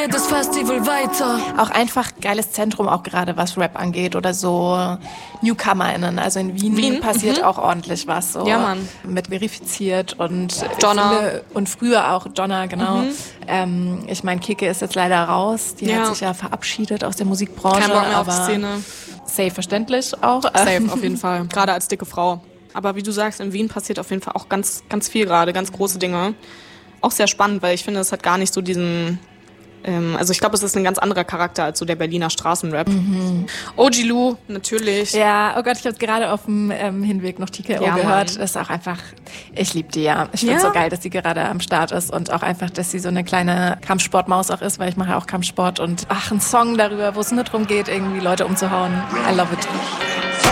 geht das Festival weiter. Auch einfach geiles Zentrum, auch gerade was Rap angeht oder so NewcomerInnen. Also in Wien passiert auch ordentlich was. So. Ja, Mann. Mit Verifiziert und Donner. Und früher auch Donner, genau. Ich meine, Kike ist jetzt leider raus. Die hat sich ja verabschiedet aus der Musikbranche. Kein Bock mehr auf die aber Szene. safe verständlich auch. Safe, auf jeden Fall. Gerade als dicke Frau. Aber wie du sagst, in Wien passiert auf jeden Fall auch ganz, ganz viel gerade, ganz große Dinge. Auch sehr spannend, weil ich finde, es hat gar nicht so diesen... Also ich glaube, es ist ein ganz anderer Charakter als so der Berliner Straßenrap. OG Lou, natürlich. Ja, oh Gott, ich habe gerade auf dem Hinweg noch TKO gehört. Mann. Das ist auch einfach, ich liebe die ja. Ich finde es so geil, dass sie gerade am Start ist und auch einfach, dass sie so eine kleine Kampfsportmaus auch ist, weil ich mache auch Kampfsport und ein Song darüber, wo es nur darum geht, irgendwie Leute umzuhauen. I love it.